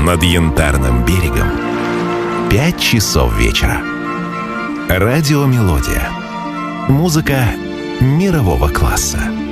над Янтарным берегом 5 часов вечера. Радиомелодия. Музыка мирового класса.